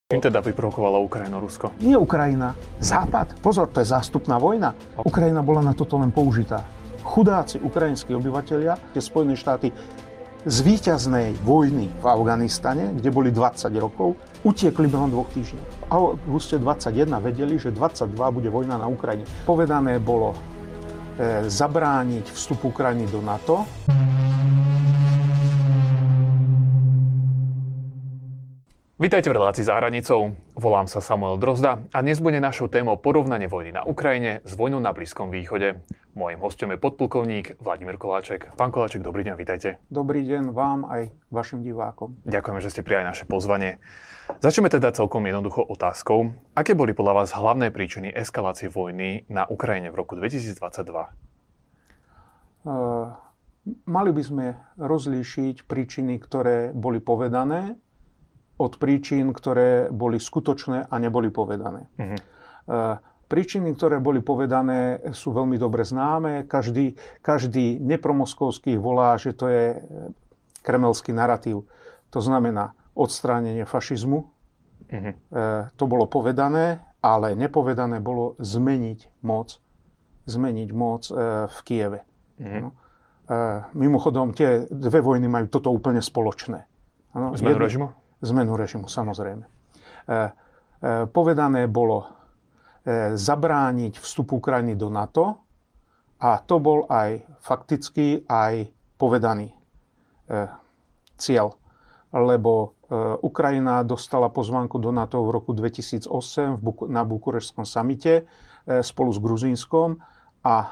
Čím teda vyprovokovalo Ukrajinu Rusko? Nie Ukrajina, Západ. Pozor, to je zástupná vojna. Ukrajina bola na toto len použitá. Chudáci ukrajinskí obyvatelia, tie Spojené štáty z víťaznej vojny v Afganistane, kde boli 20 rokov, utiekli behom 2 týždňov. A v auguste 21 vedeli, že 22 bude vojna na Ukrajine. Povedané bolo zabrániť vstupu Ukrajiny do NATO. Vítajte v relácii Za hranicou. Volám sa Samuel Drozda a dnes bude našou témou porovnanie vojny na Ukrajine s vojnou na Blízkom východe. Mojím hosťom je podplukovník Vladimír Koláček. Pán Koláček, dobrý deň, vítajte. Dobrý deň vám aj vašim divákom. Ďakujeme, že ste prijali naše pozvanie. Začneme teda celkom jednoducho otázkou. Aké boli podľa vás hlavné príčiny eskalácie vojny na Ukrajine v roku 2022? Mali by sme rozlíšiť príčiny, ktoré boli povedané, od príčin, ktoré boli skutočné a neboli povedané. Príčiny, ktoré boli povedané, sú veľmi dobre známe. Každý nepromoskovský volá, že to je kremelský narratív. To znamená odstránenie fašizmu. To bolo povedané, ale nepovedané bolo zmeniť moc v Kieve. Mimochodom, tie dve vojny majú toto úplne spoločné. Zmenu režimu? Zmenu režimu, samozrejme. Povedané bolo zabrániť vstupu Ukrajiny do NATO a to bol aj fakticky, aj povedaný cieľ. Lebo Ukrajina dostala pozvánku do NATO v roku 2008 na Bukureštskom samite spolu s Gruzínskom a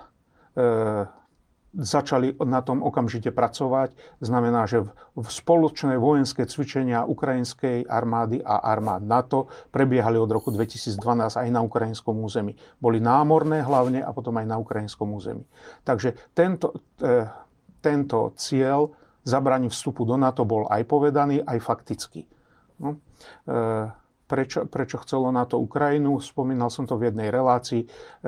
začali na tom okamžite pracovať. Znamená, že v spoločné vojenské cvičenia ukrajinskej armády a armád NATO prebiehali od roku 2012 aj na ukrajinskom území. Boli námorné hlavne a potom aj na ukrajinskom území. Takže tento cieľ zabrániť vstupu do NATO bol aj povedaný, aj faktický. Prečo chcelo NATO Ukrajinu? Spomínal som to v jednej relácii.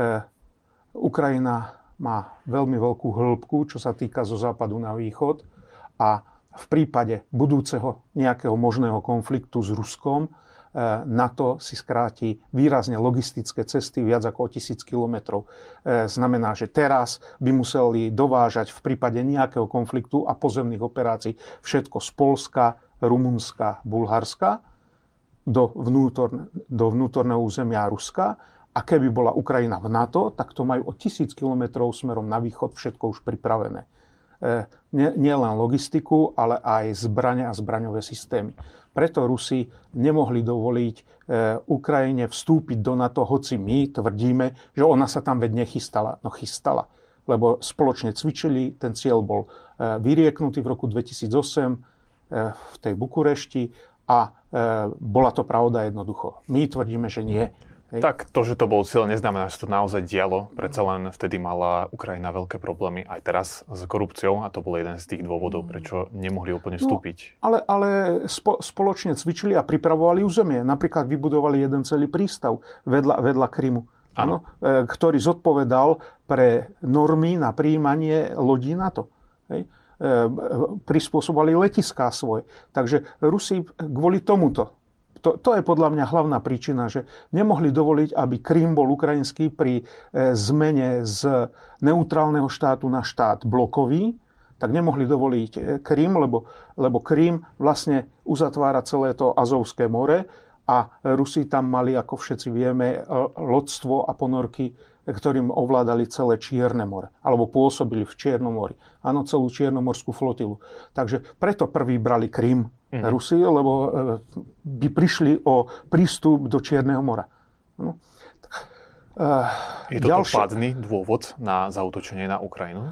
Ukrajina má veľmi veľkú hĺbku, čo sa týka zo západu na východ a v prípade budúceho nejakého možného konfliktu s Ruskom NATO si skráti výrazne logistické cesty viac ako o 1000 kilometrov. Znamená, že teraz by museli dovážať v prípade nejakého konfliktu a pozemných operácií všetko z Poľska, Rumunska, Bulharska do vnútorného územia Ruska. A keby bola Ukrajina v NATO, tak to majú o 1000 kilometrov smerom na východ všetko už pripravené. Nie len logistiku, ale aj zbrane a zbraňové systémy. Preto Rusi nemohli dovoliť Ukrajine vstúpiť do NATO, hoci my tvrdíme, že ona sa tam veď nechystala. No chystala, lebo spoločne cvičili, ten cieľ bol vyrieknutý v roku 2008 v tej Bukurešti a bola to pravda jednoducho. My tvrdíme, že nie. Hej. Tak to, že to bol cieľ, neznamená, že to naozaj dialo. Predsa len vtedy mala Ukrajina veľké problémy aj teraz s korupciou a to bol jeden z tých dôvodov, prečo nemohli úplne vstúpiť. No, ale spoločne cvičili a pripravovali územie. Napríklad vybudovali jeden celý prístav vedľa Krymu, ktorý zodpovedal pre normy na prijímanie lodí NATO. Hej. Prispôsobovali letiská svoje. Takže Rusi kvôli tomuto. To je podľa mňa hlavná príčina, že nemohli dovoliť, aby Krym bol ukrajinský pri zmene z neutrálneho štátu na štát blokový, tak nemohli dovoliť Krym, lebo Krym vlastne uzatvára celé to Azovské more a Rusi tam mali, ako všetci vieme, lodstvo a ponorky, ktorým ovládali celé Čierne more, alebo pôsobili v Čiernom mori. Áno, celú čiernomorskú flotilu. Takže preto prvý brali Krym Rusi, lebo by prišli o prístup do Čierneho mora. Je to pádny dôvod na zaútočenie na Ukrajinu?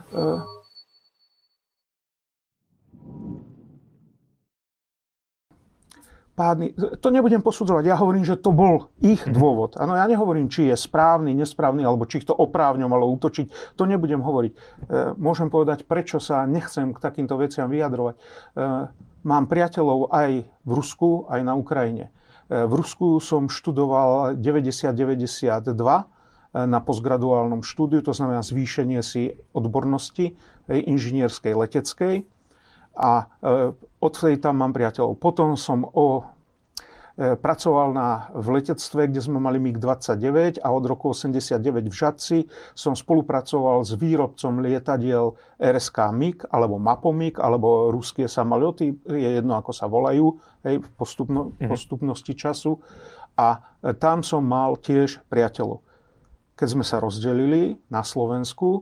Pádny. To nebudem posudzovať. Ja hovorím, že to bol ich dôvod. Áno, ja nehovorím, či je správny, nesprávny, alebo či ich to oprávňovalo útočiť. To nebudem hovoriť. Môžem povedať, prečo sa nechcem k takýmto veciam vyjadrovať. Mám priateľov aj v Rusku, aj na Ukrajine. V Rusku som študoval 90-92 na postgraduálnom štúdiu, to znamená zvýšenie si odbornosti inžinierskej, leteckej. A odvtedy tam mám priateľov. Potom som pracoval v letectve, kde sme mali MiG-29 a od roku 89 v Žatci som spolupracoval s výrobcom lietadiel RSK MiG alebo Mapomig alebo ruské samolioty, je jedno ako sa volajú, hej, v postupnosti času. A tam som mal tiež priateľov. Keď sme sa rozdelili na Slovensku,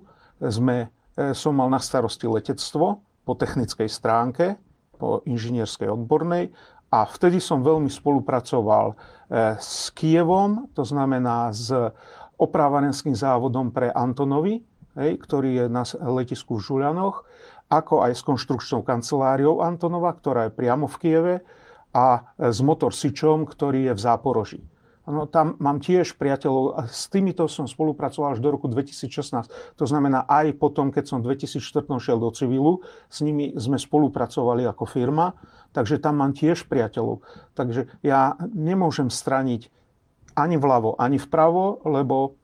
som mal na starosti letectvo po technickej stránke, po inžinierskej odbornej. A vtedy som veľmi spolupracoval s Kyjevom, to znamená s oprávarenským závodom pre Antonovy, ktorý je na letisku v Žuľanoch, ako aj s konštrukčnou kanceláriou Antonova, ktorá je priamo v Kyjeve, a s Motor Sičom, ktorý je v Záporoží. No, tam mám tiež priateľov a s týmito som spolupracoval až do roku 2016. To znamená aj potom, keď som v 2004 šiel do civilu, s nimi sme spolupracovali ako firma, takže tam mám tiež priateľov. Takže ja nemôžem straniť ani vľavo, ani vpravo, lebo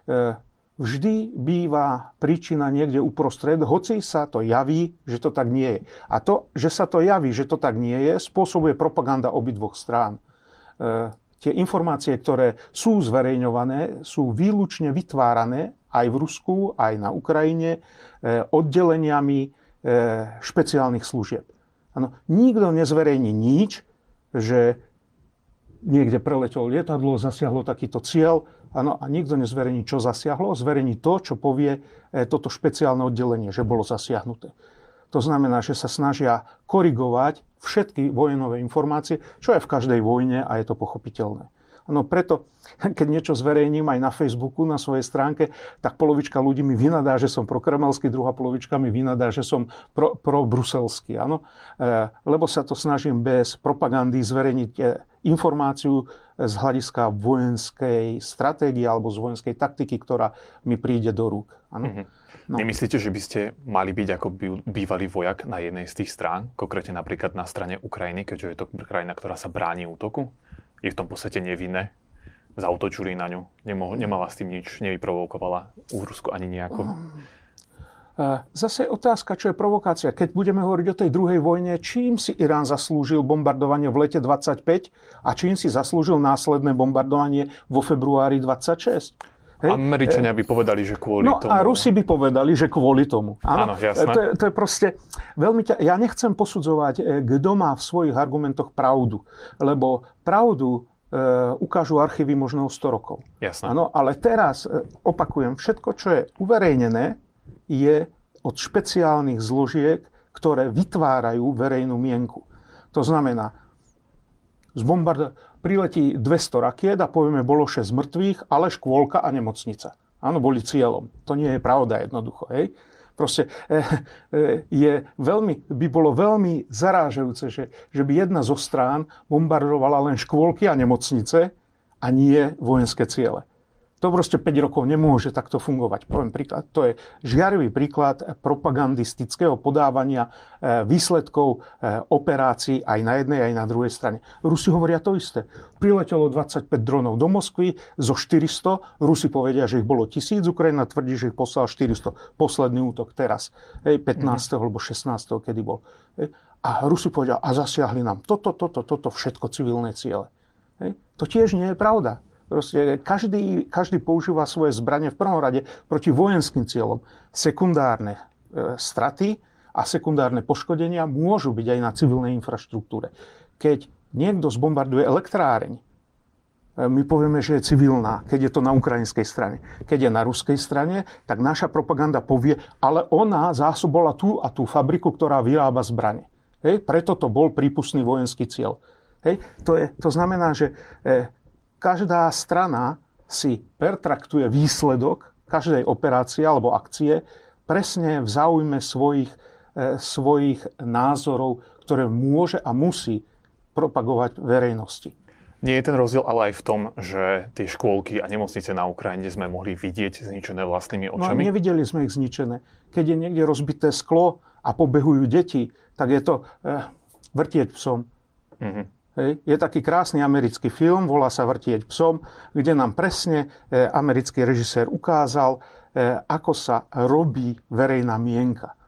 vždy býva príčina niekde uprostred, hoci sa to javí, že to tak nie je. A to, že sa to javí, že to tak nie je, spôsobuje propaganda obidvoch strán. Tie informácie, ktoré sú zverejňované, sú výlučne vytvárané aj v Rusku, aj na Ukrajine oddeleniami špeciálnych služieb. Ano, nikto nezverejní nič, že niekde preletelo lietadlo, zasiahlo takýto cieľ, ano, a nikto nezverejní, čo zasiahlo, zverejní to, čo povie toto špeciálne oddelenie, že bolo zasiahnuté. To znamená, že sa snažia korigovať všetky vojnové informácie, čo je v každej vojne a je to pochopiteľné. No preto, keď niečo zverejním aj na Facebooku, na svojej stránke, tak polovička ľudí mi vynadá, že som prokremelský, druhá polovička mi vynadá, že som probruselský. Lebo sa to snažím bez propagandy zverejniť informáciu z hľadiska vojenskej stratégie alebo z vojenskej taktiky, ktorá mi príde do rúk. Ano? No. Nemyslíte, že by ste mali byť ako bývalý vojak na jednej z tých strán, konkrétne napríklad na strane Ukrajiny, keďže je to krajina, ktorá sa bráni útoku? Je v tom podstate nevinné? Zaútočili na ňu? Nemala s tým nič, nevyprovokovala Rusku ani nejako? Zase otázka, čo je provokácia. Keď budeme hovoriť o tej druhej vojne, čím si Irán zaslúžil bombardovanie v lete 25 a čím si zaslúžil následné bombardovanie vo februári 26? Hej. Američania by povedali, že kvôli tomu. No a Rusi by povedali, že kvôli tomu. Áno, jasné. To je proste veľmi ja nechcem posudzovať, kto má v svojich argumentoch pravdu. Lebo pravdu ukážu archívy možno 100 rokov. Jasné. Áno, ale teraz opakujem, všetko, čo je uverejnené, je od špeciálnych zložiek, ktoré vytvárajú verejnú mienku. To znamená, priletí 200 rakiet a povieme, bolo 6 mŕtvych, ale škôlka a nemocnica. Áno, boli cieľom. To nie je pravda jednoducho. Hej? Proste by bolo veľmi zarážajúce, že by jedna zo strán bombardovala len škôlky a nemocnice a nie vojenské ciele. To proste 5 rokov nemôže takto fungovať. Poviem príklad. To je žiarivý príklad propagandistického podávania výsledkov operácií aj na jednej, aj na druhej strane. Rusi hovoria to isté. Priletelo 25 dronov do Moskvy zo 400. Rusi povedia, že ich bolo 1000. Ukrajina tvrdí, že ich poslal 400. Posledný útok teraz. 15. alebo 16. kedy bol. A Rusi povedia, a zasiahli nám toto, všetko civilné ciele. To tiež nie je pravda. Proste každý používa svoje zbranie v prvom rade proti vojenským cieľom. Sekundárne straty a sekundárne poškodenia môžu byť aj na civilnej infraštruktúre. Keď niekto zbombarduje elektráreň, my povieme, že je civilná, keď je to na ukrajinskej strane. Keď je na ruskej strane, tak naša propaganda povie, ale ona zásobovala tú a tú fabriku, ktorá vyrába zbrane. Preto to bol prípustný vojenský cieľ. To znamená, že každá strana si pertraktuje výsledok každej operácie alebo akcie presne v záujme svojich názorov, ktoré môže a musí propagovať verejnosti. Nie je ten rozdiel ale aj v tom, že tie škôlky a nemocnice na Ukrajine sme mohli vidieť zničené vlastnými očami? No nevideli sme ich zničené. Keď je niekde rozbité sklo a pobehujú deti, tak je to vrtieť psom. Je taký krásny americký film, volá sa Vrtieť psom, kde nám presne americký režisér ukázal, ako sa robí verejná mienka.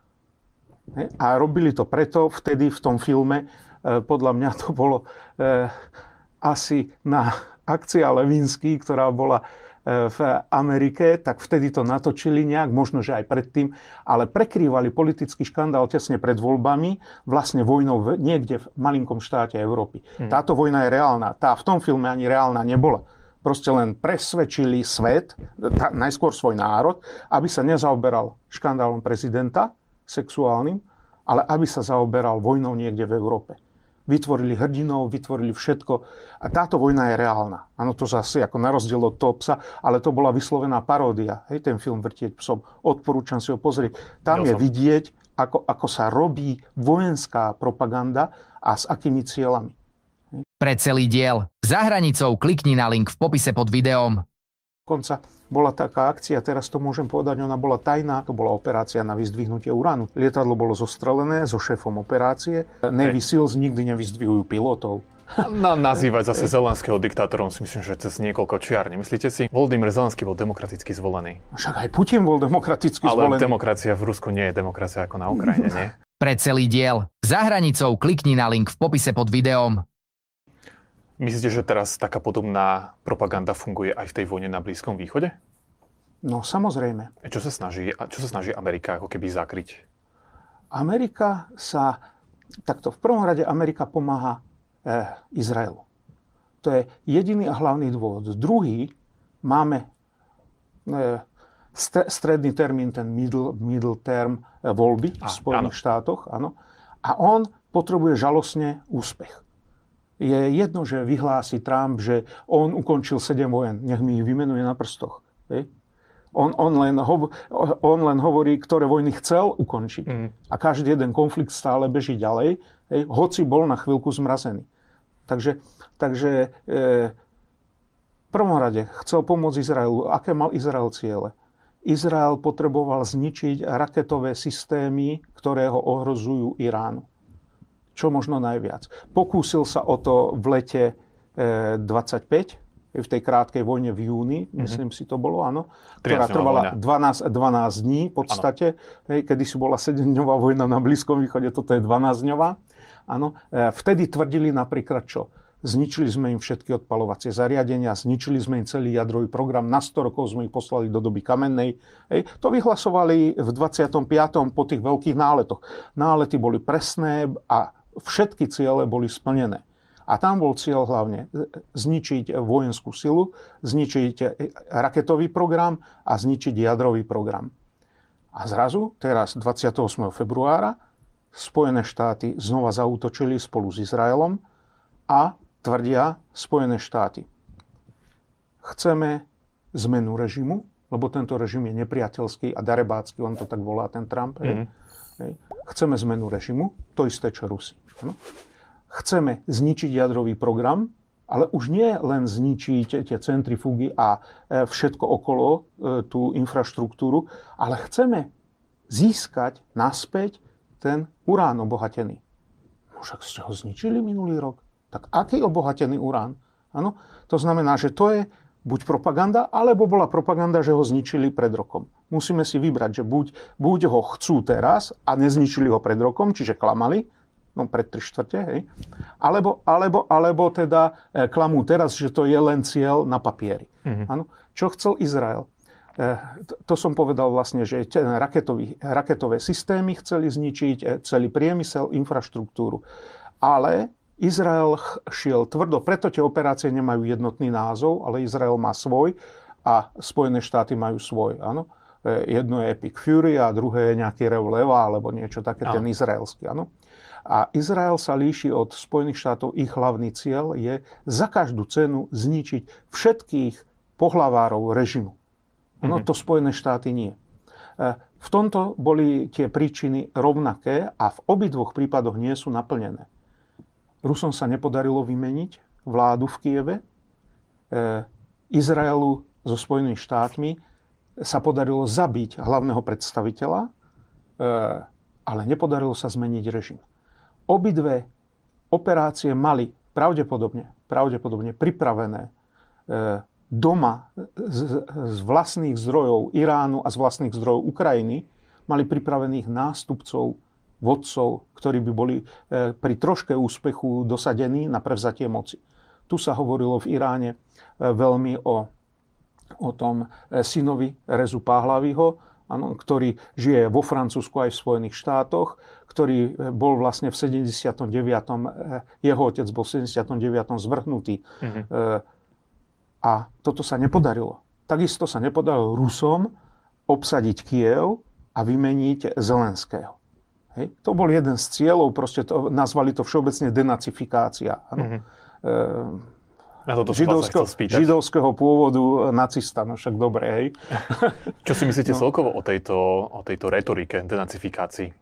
A robili to preto vtedy v tom filme, podľa mňa to bolo asi na akcia Levinsky, ktorá bola v Amerike, tak vtedy to natočili nejak, možno, že aj predtým, ale prekrývali politický škandál tesne pred voľbami vlastne vojnou niekde v malinkom štáte Európy. Táto vojna je reálna. Tá v tom filme ani reálna nebola. Proste len presvedčili svet, najskôr svoj národ, aby sa nezaoberal škandálom prezidenta sexuálnym, ale aby sa zaoberal vojnou niekde v Európe. Vytvorili hrdinov, vytvorili všetko. A táto vojna je reálna. Áno, to zase ako na rozdiel od toho psa, ale to bola vyslovená paródia. Hej, ten film Vrtieť psom. Odporúčam si ho pozrieť. Tam je vidieť, ako sa robí vojenská propaganda a s akými cieľami. Pre celý diel Za hranicou klikni na link v popise pod videom. Dokonca bola taká akcia, teraz to môžem povedať, ona bola tajná, to bola operácia na vyzdvihnutie uránu. Lietadlo bolo zostrelené so šéfom operácie. Navy Seals nikdy nevyzdvihujú pilotov. Nazývať zase Zelenského diktátorom si myslím, že cez niekoľko čiar. Nemyslíte si? Volodymyr Zelenský bol demokraticky zvolený. Však aj Putin bol demokraticky zvolený. Ale demokracia v Rusku nie je demokracia ako na Ukrajine, nie? Pre celý diel Za hranicou klikni na link v popise pod videom. Myslíte, že teraz taká podobná propaganda funguje aj v tej vojne na Blízkom východe? No samozrejme. Čo sa snaží Amerika ako keby zakryť? Amerika sa, takto v prvom rade Amerika pomáha Izraelu. To je jediný a hlavný dôvod. Druhý, máme stredný termín, ten middle term voľby v Spojených štátoch. Áno. A on potrebuje žalostne úspech. Je jedno, že vyhlási Trump, že on ukončil 7 vojen. Nech mi ich vymenuje na prstoch. On len hovorí, ktoré vojny chcel ukončiť. A každý jeden konflikt stále beží ďalej, hoci bol na chvíľku zmrazený. Takže v prvom rade chcel pomôcť Izraelu. Aké mal Izrael ciele? Izrael potreboval zničiť raketové systémy, ktoré ho ohrozujú Iránu. Čo možno najviac. Pokúsil sa o to v lete 25, v tej krátkej vojne v júni, myslím si to bolo, áno, ktorá trvala 12 dní v podstate, kedy si bola 7-dňová vojna na Blízkom východe, toto je 12-dňová. Áno. Vtedy tvrdili napríklad čo? Zničili sme im všetky odpaľovacie zariadenia, zničili sme im celý jadrový program, na 100 rokov sme ich poslali do doby kamennej. To vyhlasovali v 25. po tých veľkých náletoch. Nálety boli presné a všetky ciele boli splnené. A tam bol cieľ hlavne zničiť vojenskú silu, zničiť raketový program a zničiť jadrový program. A zrazu, teraz 28. februára, Spojené štáty znova zaútočili spolu s Izraelom a tvrdia Spojené štáty. Chceme zmenu režimu, lebo tento režim je nepriateľský a darebácky, on to tak volá ten Trump. Chceme zmenu režimu, to isté, čo Rusi. Chceme zničiť jadrový program, ale už nie len zničiť tie centrifugy a všetko okolo, tú infraštruktúru, ale chceme získať naspäť ten urán obohatený. Však ste ho zničili minulý rok. Tak aký obohatený urán? Ano? To znamená, že to je buď propaganda, alebo bola propaganda, že ho zničili pred rokom. Musíme si vybrať, že buď ho chcú teraz a nezničili ho pred rokom, čiže klamali, no pred 3/4, hej, alebo teda klamú teraz, že to je len cieľ na papieri. Ano? Čo chcel Izrael? To som povedal vlastne, že raketové systémy chceli zničiť, celý priemysel, infraštruktúru. Ale Izrael šiel tvrdo, preto tie operácie nemajú jednotný názov, ale Izrael má svoj a Spojené štáty majú svoj. Áno? Jedno je Epic Fury a druhé je nejaký Rev Leva alebo niečo také, ten izraelský. Áno? A Izrael sa líši od Spojených štátov, ich hlavný cieľ je za každú cenu zničiť všetkých pohlavárov režimu. No to Spojené štáty nie. V tomto boli tie príčiny rovnaké a v obidvoch prípadoch nie sú naplnené. Rusom sa nepodarilo vymeniť vládu v Kieve. Izraelu so Spojenými štátmi sa podarilo zabiť hlavného predstaviteľa, ale nepodarilo sa zmeniť režim. Obidve operácie mali pravdepodobne pripravené doma z vlastných zdrojov Iránu a z vlastných zdrojov Ukrajiny, mali pripravených nástupcov, vodcov, ktorí by boli pri troške úspechu dosadení na prevzatie moci. Tu sa hovorilo v Iráne veľmi o tom synovi Rezu Pahlaviho, ktorý žije vo Francúzsku aj v Spojených štátoch, ktorý bol vlastne v 79. Jeho otec bol v 79. zvrhnutý. A toto sa nepodarilo. Takisto sa nepodarilo Rusom obsadiť Kyjev a vymeniť Zelenského. Hej. To bol jeden z cieľov, proste nazvali to všeobecne denacifikácia. Na toto som vás chcel spýtať. Židovského pôvodu nacista, no však dobre, hej. Čo si myslíte celkovo o tejto retorike denacifikácii?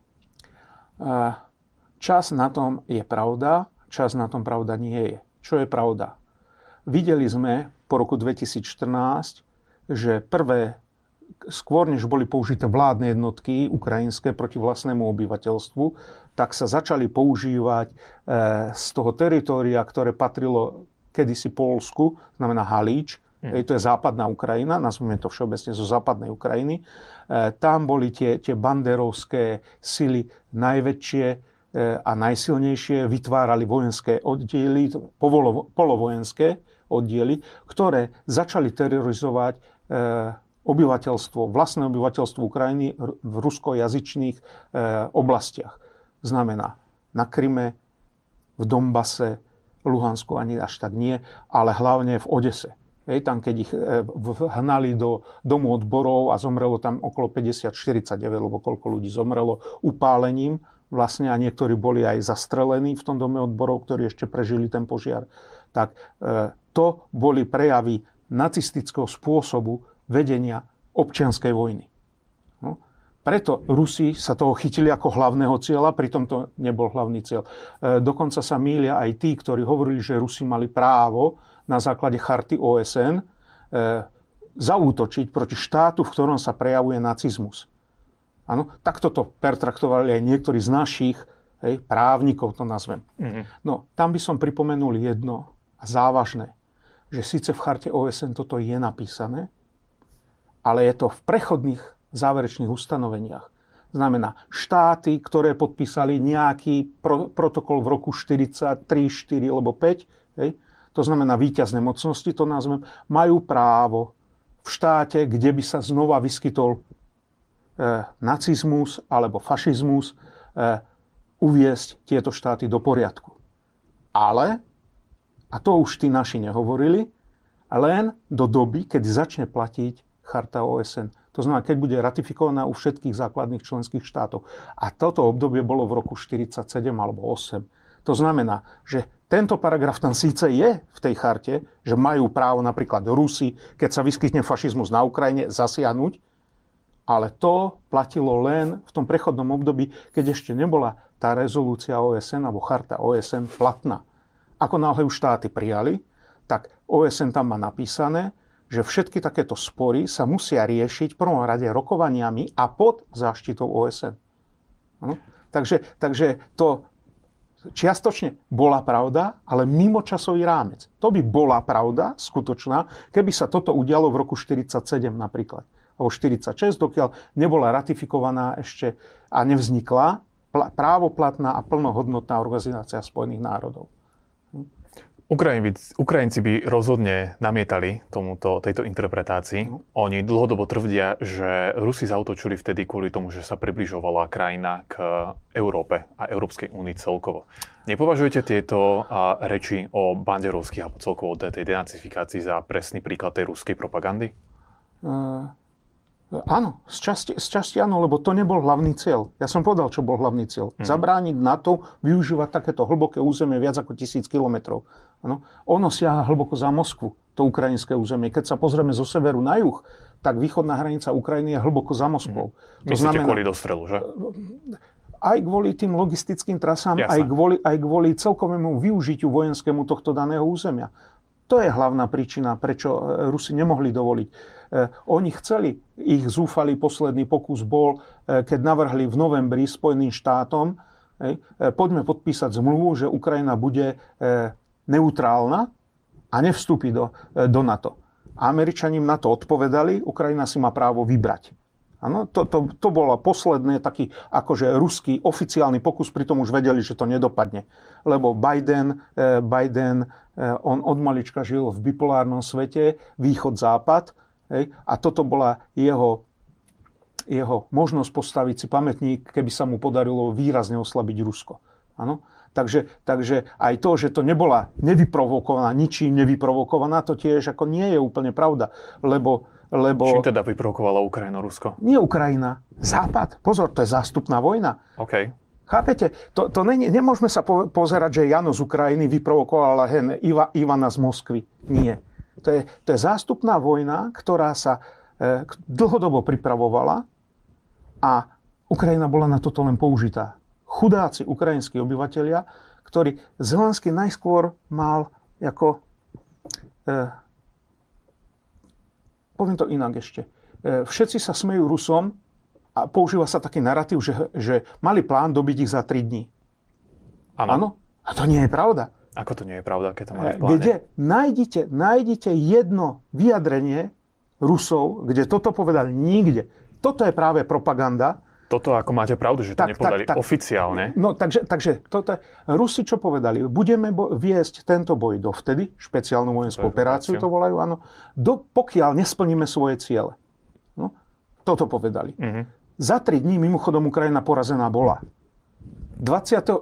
Čas na tom je pravda, čas na tom pravda nie je. Čo je pravda? Videli sme po roku 2014, že skôr než boli použité vládne jednotky ukrajinské proti vlastnému obyvateľstvu, tak sa začali používať z toho teritória, ktoré patrilo kedysi Poľsku, znamená Halíč, to je západná Ukrajina, nazvime to všeobecne zo západnej Ukrajiny. Tam boli tie banderovské sily najväčšie a najsilnejšie, vytvárali vojenské oddiely, polovojenské oddiely, ktoré začali terorizovať obyvateľstvo, vlastné obyvateľstvo Ukrajiny v ruskojazyčných oblastiach. Znamená na Kryme, v Donbase, Luhansku ani až tak nie, ale hlavne v Odese. Hej, tam, keď ich hnali do domu odborov a zomrelo tam okolo 50-49, lebo koľko ľudí zomrelo upálením vlastne a niektorí boli aj zastrelení v tom dome odborov, ktorí ešte prežili ten požiar. Tak to boli prejavy nacistického spôsobu vedenia občianskej vojny. No. Preto Rusi sa toho chytili ako hlavného cieľa, pritom to nebol hlavný cieľ. Dokonca sa mýlia aj tí, ktorí hovorili, že Rusi mali právo na základe charty OSN zaútočiť proti štátu, v ktorom sa prejavuje nacizmus. Áno, takto to pertraktovali aj niektorí z našich právnikov, to nazvem. No, tam by som pripomenul jedno a závažné, že síce v charte OSN toto je napísané, ale je to v prechodných záverečných ustanoveniach. Znamená, štáty, ktoré podpísali nejaký protokol v roku 43, 4 alebo 5, to znamená víťazné mocnosti, to nazvem, majú právo v štáte, kde by sa znova vyskytol nacizmus alebo fašizmus, uviesť tieto štáty do poriadku. Ale, a to už tí naši nehovorili, len do doby, keď začne platiť charta OSN. To znamená, keď bude ratifikovaná u všetkých základných členských štátov. A toto obdobie bolo v roku 47 alebo 8. To znamená, že tento paragraf tam síce je v tej charte, že majú právo napríklad Rusi, keď sa vyskytne fašizmus na Ukrajine, zasiahnuť, ale to platilo len v tom prechodnom období, keď ešte nebola tá rezolúcia OSN alebo charta OSN platná. Ako náhle už štáty prijali, tak OSN tam má napísané, že všetky takéto spory sa musia riešiť v prvom rade rokovaniami a pod záštitou OSN. Takže to čiastočne bola pravda, ale mimo časový rámec. To by bola pravda skutočná, keby sa toto udialo v roku 1947 napríklad. Alebo 1946, dokiaľ nebola ratifikovaná ešte a nevznikla právoplatná a plnohodnotná Organizácia spojených národov. Ukrajinci by rozhodne namietali tejto interpretácii. Oni dlhodobo tvrdia, že Rusi zaútočili vtedy kvôli tomu, že sa približovala krajina k Európe a Európskej únii celkovo. Nepovažujete tieto reči o banderovských alebo celkovo tej denacifikácii za presný príklad tej ruskej propagandy? Áno, z časti áno, lebo to nebol hlavný cieľ. Ja som povedal, čo bol hlavný cieľ. Zabrániť NATO využívať takéto hlboké územie viac ako 1000 kilometrov. Ono siaha hlboko za Moskvu, to ukrajinské územie. Keď sa pozrieme zo severu na juh, tak východná hranica Ukrajiny je hlboko za Moskvou. Myslíte kvôli dostrelu, že? Aj kvôli tým logistickým trasám, aj kvôli celkovému využitiu vojenskému tohto daného územia. To je hlavná príčina, prečo Rusi nemohli dovoliť. Oni chceli, ich zúfalý posledný pokus bol, keď navrhli v novembri Spojeným štátom, poďme podpísať zmluvu, že Ukrajina bude neutrálna a nevstúpi do NATO. A Američaním na to odpovedali, Ukrajina si má právo vybrať. Áno, to bolo posledný taký akože ruský oficiálny pokus, pritom už vedeli, že to nedopadne. Lebo Biden, on od malička žil v bipolárnom svete, východ-západ, a toto bola jeho možnosť postaviť si pamätník, keby sa mu podarilo výrazne oslabiť Rusko. Áno? Takže aj to, že to nebola nevyprovokovaná, ničím nevyprovokovaná, to tiež ako nie je úplne pravda, lebo Čím teda vyprovokovalo Ukrajinu Rusko? Nie Ukrajina, Západ. Pozor, to je zástupná vojna. OK. Chápete? Nemôžeme sa pozerať, že Jano z Ukrajiny vyprovokovala Ivana z Moskvy. Nie. To je zástupná vojna, ktorá sa dlhodobo pripravovala a Ukrajina bola na toto len použitá. Chudáci ukrajinskí obyvatelia, ktorí Zelenský najskôr mal ako... poviem to inak ešte. Všetci sa smejú Rusom a používa sa taký narratív, že mali plán dobiť ich za 3 dní. Áno? A to nie je pravda. Ako to nie je pravda, keď to mali v pláne? Nájdite jedno vyjadrenie Rusov, kde toto povedali nikde. Toto je práve propaganda. Toto ako máte pravdu, že to nepovedali oficiálne. No takže Rusi čo povedali? Budeme viesť tento boj dovtedy, špeciálnu vojenskú operáciu to volajú, áno, pokiaľ nesplníme svoje ciele. No, toto povedali. Za 3 dní mimochodom Ukrajina porazená bola. 24.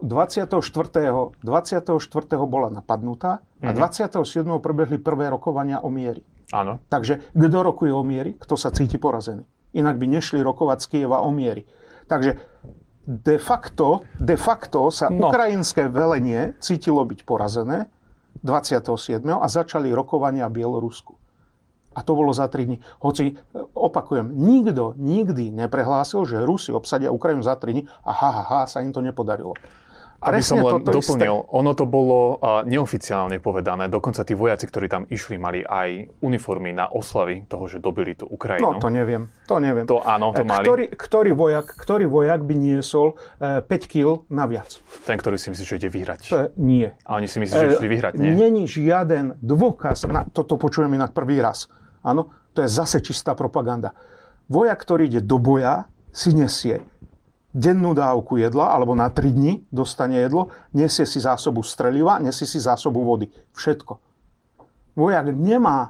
bola napadnutá a 27. prebehli prvé rokovania o mieri. Áno. Takže kto rokuje o mieri? Kto sa cíti porazený? Inak by nešli rokovať z Kyjeva o mieri. Takže de facto sa ukrajinské velenie cítilo byť porazené 27. a začali rokovania v Bielorusku. A to bolo za 3 dní. Hoci, opakujem, nikto nikdy neprehlásil, že Rusi obsadia Ukrajinu za 3 dní a sa im to nepodarilo. Aby som len doplnil, ono to bolo neoficiálne povedané. Dokonca tí vojaci, ktorí tam išli, mali aj uniformy na oslavy toho, že dobili tú Ukrajinu. No, to neviem. To áno, to mali. Ktorý vojak by niesol 5 kg naviac? Ten, ktorý si myslí, že ide vyhrať. Nie. A oni si myslí, že išli vyhrať, nie? Není žiaden dôkaz, toto počujem inak prvý raz. Áno, to je zase čistá propaganda. Vojak, ktorý ide do boja, si nesie dennú dávku jedla, alebo na 3 dni dostane jedlo, nesie si zásobu streliva, nesie si zásobu vody. Všetko. Vojak nemá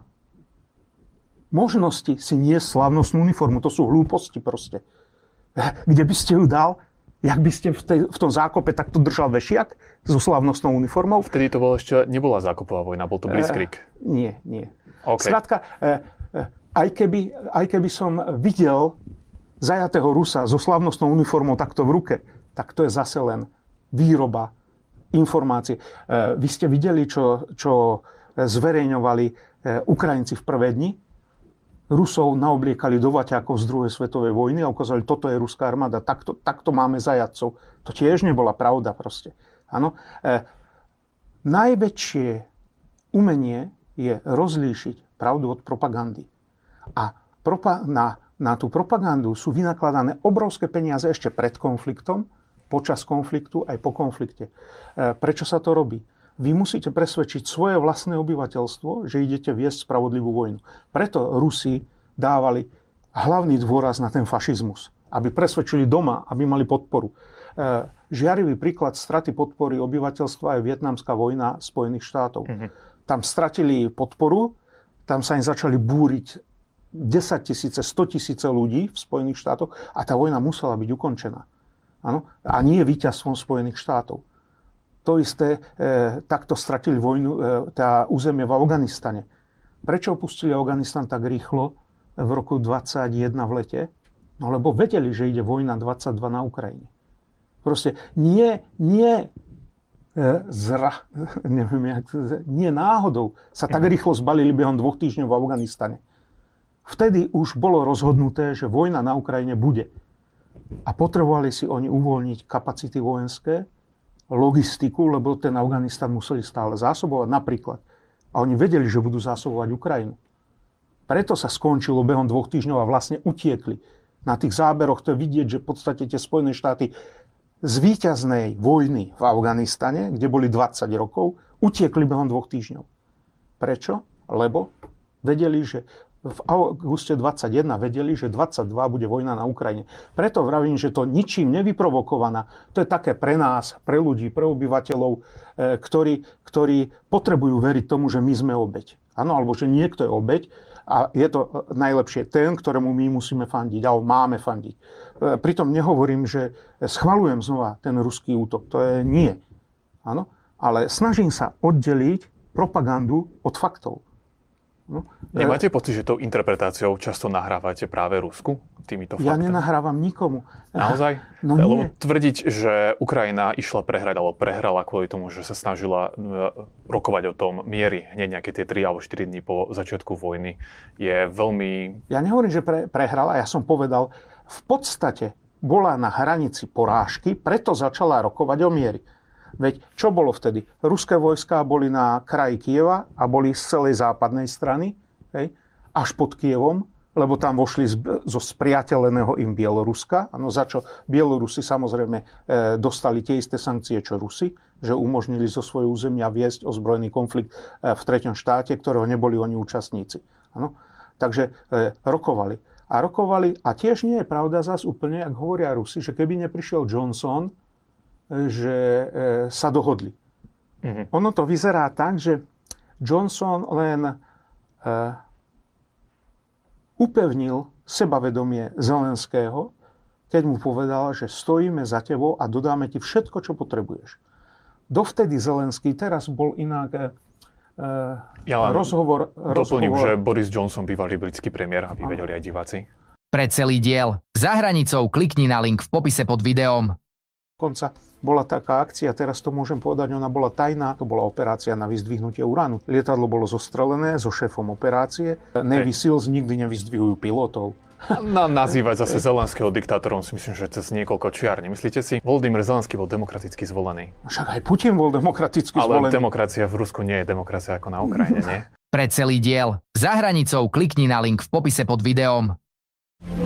možnosti si niesť slávnostnú uniformu. To sú hlúposti proste. Kde by ste ju dal? Jak by ste v tom zákope takto držal vešiak so slávnostnou uniformou? Vtedy to bolo ešte, nebola zákopová vojna, bol to Blitzkrieg. Nie. Okay. Skrátka, aj keby som videl zajatého Rusa so slávnostnou uniformou takto v ruke, tak to je zase len výroba informácie. Vy ste videli, čo zverejňovali Ukrajinci v prvé dni? Rusov naobliekali do vaťákov z druhej svetovej vojny a ukázali, toto je ruská armáda, takto máme zajatcov. To tiež nebola pravda proste. Áno. Najväčšie umenie je rozlíšiť pravdu od propagandy. A na tú propagandu sú vynakladané obrovské peniaze ešte pred konfliktom, počas konfliktu aj po konflikte. Prečo sa to robí? Vy musíte presvedčiť svoje vlastné obyvateľstvo, že idete viesť spravodlivú vojnu. Preto Rusi dávali hlavný dôraz na ten fašizmus, aby presvedčili doma, aby mali podporu. Žiarivý príklad straty podpory obyvateľstva je vietnamská vojna Spojených štátov. Tam stratili podporu, tam sa im začali búriť 10 000, 100 000 ľudí v Spojených štátoch a tá vojna musela byť ukončená. Áno? A nie víťazstvom Spojených štátov. To isté, takto stratili vojnu, tá územie v Afganistane. Prečo opustili Afganistan tak rýchlo v roku 21 v lete? No lebo vedeli, že ide vojna 22 na Ukrajine. Proste nie náhodou sa tak rýchlo zbalili behom 2 týždňov v Afganistane. Vtedy už bolo rozhodnuté, že vojna na Ukrajine bude. A potrebovali si oni uvoľniť kapacity vojenské, logistiku, lebo ten Afganistan museli stále zásobovať napríklad. A oni vedeli, že budú zásobovať Ukrajinu. Preto sa skončilo behom 2 týždňov a vlastne utiekli. Na tých záberoch to je vidieť, že v podstate tie Spojené štáty z víťaznej vojny v Afganistane, kde boli 20 rokov, utiekli behom 2 týždňov. Prečo? Lebo vedeli, že v auguste 21 vedeli, že 22 bude vojna na Ukrajine. Preto vravím, že to ničím nevyprovokovaná. To je také pre nás, pre ľudí, pre obyvateľov, ktorí potrebujú veriť tomu, že my sme obeť. Áno, alebo že niekto je obeť a je to najlepšie ten, ktorému my musíme fandiť, alebo máme fandiť. Pritom nehovorím, že schvaľujem znova ten ruský útok. To je nie. Áno, ale snažím sa oddeliť propagandu od faktov. No. Nemáte pocit, že tou interpretáciou často nahrávate práve Rusku týmito faktami? Ja nenahrávam nikomu. Naozaj? No Lebo nie. tvrdiť, že Ukrajina išla prehrať, alebo prehrala kvôli tomu, že sa snažila rokovať o tom miery hneď nejaké tie 3 alebo 4 dní po začiatku vojny, je veľmi... Ja nehovorím, že prehrala, ja som povedal, v podstate bola na hranici porážky, preto začala rokovať o miery. Veď čo bolo vtedy? Ruské vojská boli na kraji Kyjeva a boli z celej západnej strany, hej, až pod Kyjevom, lebo tam vošli zo spriateľeného im Bieloruska, ano, za čo Bielorusi samozrejme dostali tie isté sankcie, čo Rusi, že umožnili zo svojho územia viesť ozbrojený konflikt v treťom štáte, ktorého neboli oni účastníci. Ano. Takže rokovali. A tiež nie je pravda zas úplne, ak hovoria Rusi, že keby neprišiel Johnson, že sa dohodli. Mhm. Ono to vyzerá tak, že Johnson len upevnil sebavedomie Zelenského, keď mu povedal, že stojíme za tebou a dodáme ti všetko, čo potrebuješ. Dovtedy Zelenský, teraz bol inak rozhovor. Doplním, že Boris Johnson, bývalý britský premiér, aby vedeli aj diváci. Pre celý diel Za hranicou klikni na link v popise pod videom. Dokonca bola taká akcia, teraz to môžem povedať, ona bola tajná, to bola operácia na vyzdvihnutie uránu. Lietadlo bolo zostrelené so šéfom operácie. Navy Seals nikdy nevyzdvihujú pilotov. Nazývať zase Zelenského diktátorom si myslím, že cez niekoľko čiar. Nemyslíte si? Volodymyr Zelenský bol demokraticky zvolený. Však aj Putin bol demokraticky Ale zvolený. demokracia v Rusku nie je demokracia ako na Ukrajine, nie? Pre celý diel Za hranicou klikni na link v popise pod videom.